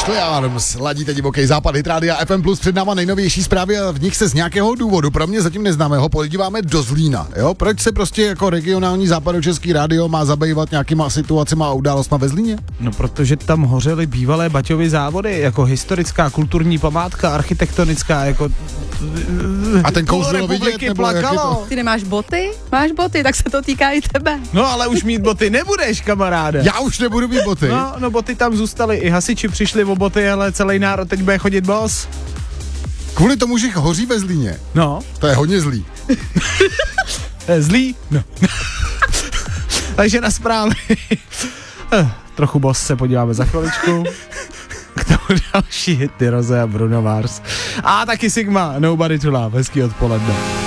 Ashley Arms, ladíte divoký západ, Hit Rádia FM Plus, před náma nejnovější zprávy a v nich se z nějakého důvodu, pro mě zatím neznámého, podíváme do Zlína, jo? Proč se prostě jako regionální západočeský rádio má zabývat nějakýma situacima a událostma ve Zlíně? No, protože tam hořely bývalé Baťovy závody, jako historická kulturní památka, architektonická, jako... A ten kous bylo vidět, nebo jak je to? Ty nemáš boty? Máš boty, tak se to týká i tebe. No, ale už mít boty nebudeš, kamaráde. Já už nebudu mít boty. No, boty tam zůstaly, i hasiči přišli o boty, ale celý národ teď bude chodit bos. Kvůli tomu, že hoří ve Zlíně. No. To je hodně zlý. Zlý? No. Takže na zprávy. Trochu bos se podíváme za chviličku. K tomu další hity Rose a Bruno Mars. A taky Sigma, Nobody to Love. Hezký odpoledne.